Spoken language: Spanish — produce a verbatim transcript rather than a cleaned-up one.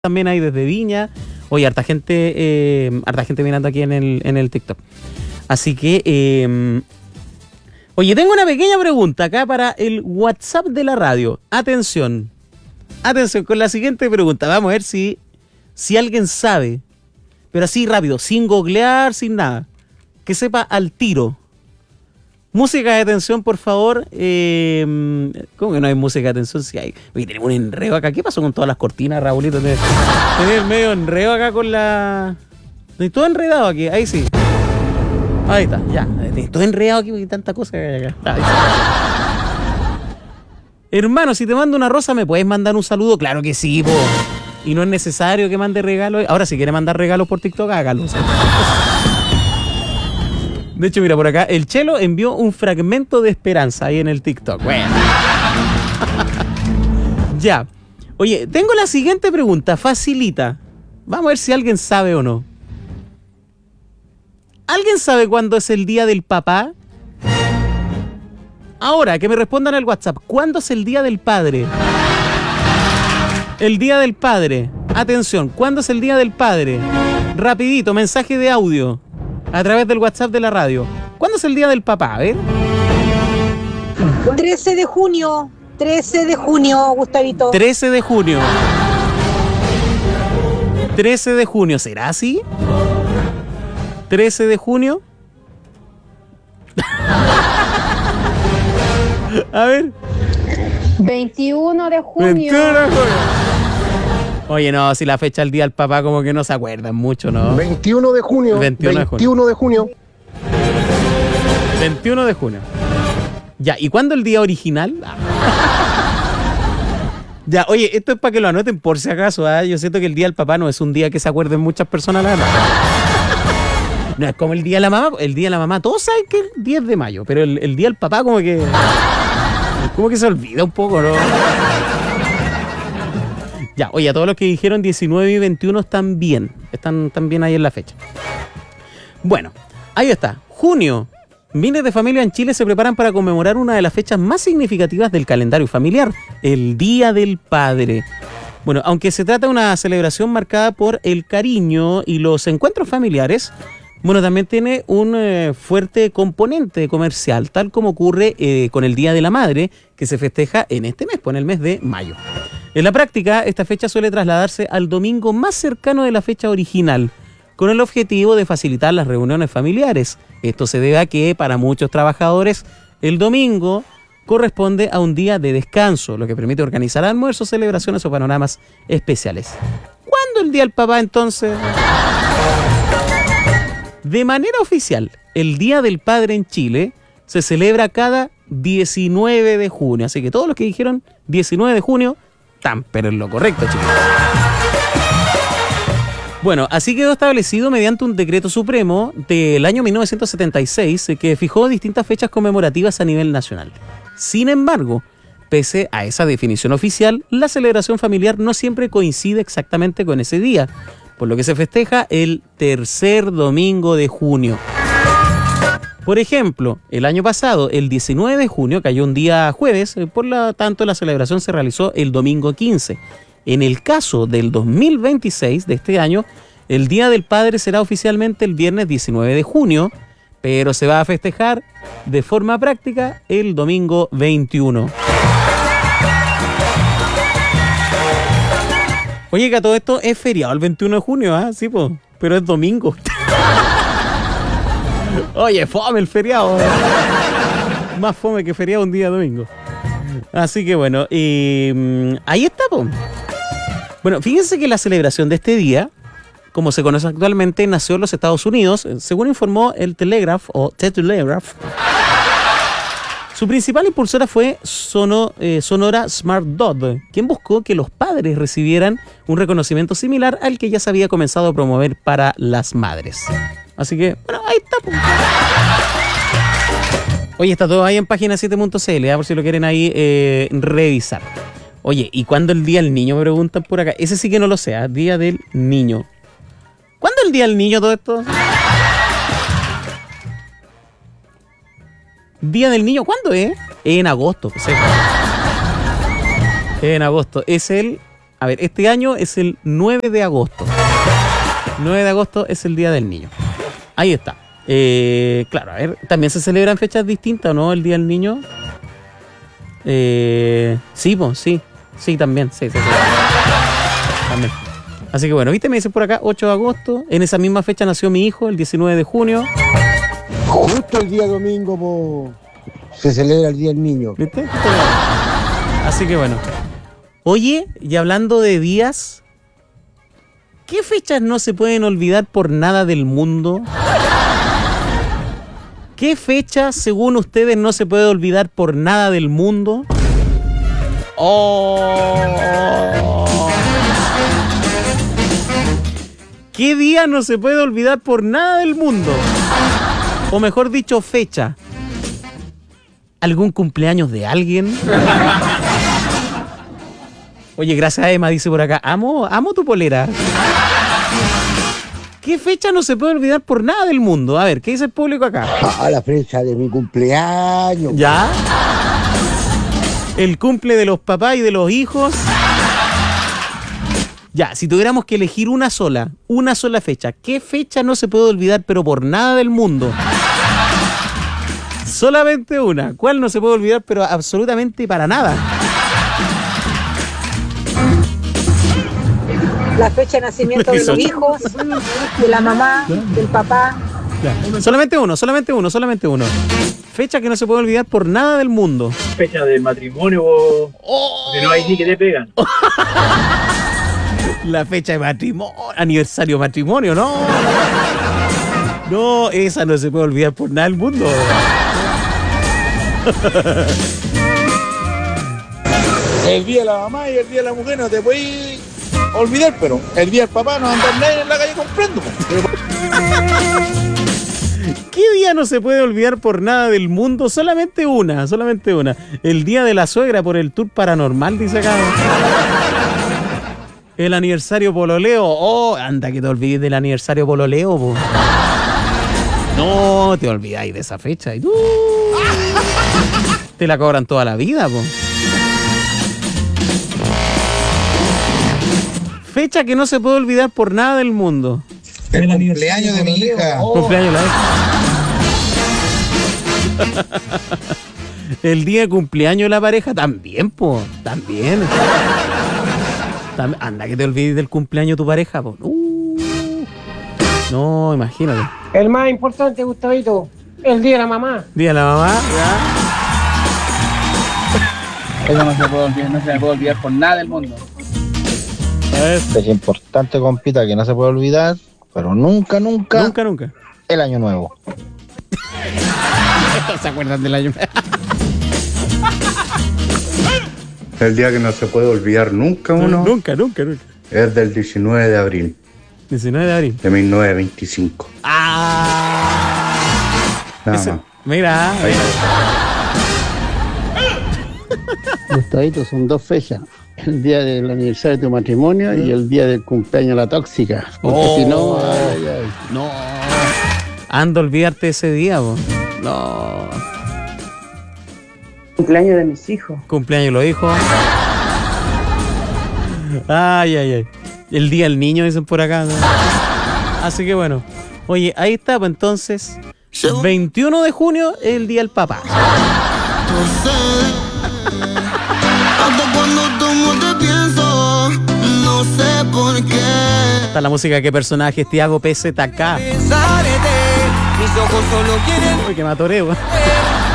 también hay desde Viña. Oye, harta gente, eh, harta gente mirando aquí en el, en el TikTok. Así que, eh, oye, tengo una pequeña pregunta acá para el WhatsApp de la radio. Atención, atención con la siguiente pregunta. Vamos a ver si, si alguien sabe, pero así rápido, sin googlear, sin nada. Que sepa al tiro. Música de atención, por favor. Eh, ¿Cómo que no hay música de atención? Si hay. Oye, tenemos un enredo acá. ¿Qué pasó con todas las cortinas, Raulito? Tenés medio enredo acá con la... Todo enredado aquí. Ahí sí. Ahí está, ya. Todo enredado aquí porque hay tanta cosa que hay acá. Ahí sí. Hermano, si te mando una rosa, ¿me puedes mandar un saludo? Claro que sí, po. Y no es necesario que mande regalos. Ahora, si quiere mandar regalos por TikTok, hágalo. De hecho, mira, por acá, el Chelo envió un fragmento de esperanza ahí en el TikTok. Bueno. Ya. Oye, tengo la siguiente pregunta, facilita. Vamos a ver si alguien sabe o no. ¿Alguien sabe cuándo es el día del papá? Ahora, que me respondan al WhatsApp. ¿Cuándo es el día del padre? El día del padre. Atención, ¿cuándo es el día del padre? Rapidito, mensaje de audio. A través del WhatsApp de la radio. ¿Cuándo es el día del papá? A ver. trece de junio. trece de junio, Gustavito. trece de junio. trece de junio. ¿Será así? trece de junio. A ver. veintiuno de junio. veintiuno de junio. Oye, no, si la fecha del día del papá como que no se acuerdan mucho, ¿no? veintiuno de junio. veintiuno de junio. veintiuno de junio. veintiuno de junio. Ya, ¿y cuándo el día original? Ah. Ya, oye, esto es para que lo anoten por si acaso, ¿eh? Yo siento que el día del papá no es un día que se acuerden muchas personas, la verdad. No es como el día de la mamá. El día de la mamá, todos saben que es diez de mayo, pero el, el día del papá como que... Como que se olvida un poco, ¿no? Ya, oye, a todos los que dijeron diecinueve y veintiuno están bien. Están, están bien ahí en la fecha. Bueno, ahí está. Junio. Miles de familias en Chile se preparan para conmemorar una de las fechas más significativas del calendario familiar, el Día del Padre. Bueno, aunque se trata de una celebración marcada por el cariño y los encuentros familiares, bueno, también tiene un eh, fuerte componente comercial, tal como ocurre eh, con el Día de la Madre, que se festeja en este mes, pues en el mes de mayo. En la práctica, esta fecha suele trasladarse al domingo más cercano de la fecha original, con el objetivo de facilitar las reuniones familiares. Esto se debe a que, para muchos trabajadores, el domingo corresponde a un día de descanso, lo que permite organizar almuerzos, celebraciones o panoramas especiales. ¿Cuándo el Día del Papá, entonces? De manera oficial, el Día del Padre en Chile se celebra cada diecinueve de junio. Así que todos los que dijeron diecinueve de junio, están, pero en lo correcto, chicos. Bueno, así quedó establecido mediante un decreto supremo del año mil novecientos setenta y seis que fijó distintas fechas conmemorativas a nivel nacional. Sin embargo, pese a esa definición oficial, la celebración familiar no siempre coincide exactamente con ese día, por lo que se festeja el tercer domingo de junio. Por ejemplo, el año pasado, el diecinueve de junio, cayó un día jueves, por lo tanto la celebración se realizó el domingo quince. En el caso del dos mil veintiséis, de este año, el Día del Padre será oficialmente el viernes diecinueve de junio, pero se va a festejar de forma práctica el domingo veintiuno. Oye, que a todo esto es feriado el veintiuno de junio, ¿ah? ¿eh? Sí, pues, pero es domingo. Oye, fome el feriado. Más fome que feriado un día domingo. Así que bueno, eh, ahí está, pues. Bueno, fíjense que la celebración de este día, como se conoce actualmente, nació en los Estados Unidos, según informó el Telegraph o The Telegraph. Su principal impulsora fue Sono, eh, Sonora Smart Dot, quien buscó que los padres recibieran un reconocimiento similar al que ya se había comenzado a promover para las madres. Así que, bueno, ahí está. Pues. Oye, está todo ahí en página siete punto c l, ¿eh? Por si lo quieren ahí eh, revisar. Oye, ¿y cuándo el Día del Niño? Me preguntan por acá. Ese sí que no lo sé, ¿eh? Día del Niño. ¿Cuándo el Día del Niño todo esto? Día del Niño, ¿cuándo es? En agosto. Sí. En agosto. Es el A ver, este año es el nueve de agosto. nueve de agosto es el Día del Niño. Ahí está. Eh, claro, a ver, también se celebran fechas distintas, ¿no? El Día del Niño. Eh, sí, pues, sí. Sí, también, sí, sí, sí. También. Así que bueno, viste, me dice por acá, ocho de agosto. En esa misma fecha nació mi hijo, el diecinueve de junio. Justo el día domingo po, se celebra el Día del Niño. ¿Viste? Así que bueno. Oye, y hablando de días, ¿qué fechas no se pueden olvidar por nada del mundo? ¿Qué fecha, según ustedes, no se puede olvidar por nada del mundo? ¡Oh! ¿Qué día no se puede olvidar por nada del mundo? O mejor dicho, fecha. ¿Algún cumpleaños de alguien? Oye, gracias a Emma, dice por acá. Amo, amo tu polera. ¿Qué fecha no se puede olvidar por nada del mundo? A ver, ¿qué dice el público acá? Ah, la fecha de mi cumpleaños. ¿Ya? El cumple de los papás y de los hijos. Ya, si tuviéramos que elegir una sola, una sola fecha, ¿qué fecha no se puede olvidar pero por nada del mundo? Solamente una. ¿Cuál no se puede olvidar pero absolutamente para nada? La fecha de nacimiento de los hijos, de la mamá, del papá. Ya. Solamente uno, solamente uno, solamente uno. Fecha que no se puede olvidar por nada del mundo. Fecha de matrimonio, oh. Que no hay ni que te pegan. La fecha de matrimonio, aniversario de matrimonio, no. No, esa no se puede olvidar por nada del mundo. El día de la mamá y el día de la mujer no te puedes olvidar, pero el día del papá no andar nadie en la calle comprando. ¿Qué día no se puede olvidar por nada del mundo? Solamente una, solamente una. El día de la suegra por el tour paranormal, dice acá. El aniversario pololeo. Oh, anda que te olvides del aniversario pololeo, po. No, te olvidáis de esa fecha. Uh, te la cobran toda la vida, po. Fecha que no se puede olvidar por nada del mundo. El cumpleaños de mi hija. Oh. Cumpleaños de la hija. El día de cumpleaños de la pareja también, po. También. También. Anda que te olvides del cumpleaños de tu pareja, po. Uh. No, imagínate. El más importante, Gustavito, el día de la mamá. Día de la mamá. Ya. Eso no se puede olvidar, no se me puede olvidar por nada del mundo. Es importante, compita, que no se puede olvidar, pero nunca, nunca, Nunca, nunca. el año nuevo. ¿Se acuerdan del año? El día que no se puede olvidar nunca uno Nunca, nunca, nunca. es del diecinueve de abril diecinueve de abril. de mil novecientos veinticinco. ¡Ah! Nada Ese- más. Mira, Ahí. Gustavito, son dos fechas. El día del aniversario de tu matrimonio y el día del cumpleaños de la tóxica. Porque Oh. si no, ay, ay. no. Anda, olvidarte ese día, po. No. Cumpleaños de mis hijos. Cumpleaños de los hijos. Ay, ay, ay. El día del niño, dicen por acá, ¿no? Así que bueno. Oye, ahí está, pues entonces. veintiuno de junio es el día del papá. Está la música que personajes Tiago P Z K. Uy, que me atoré, weón.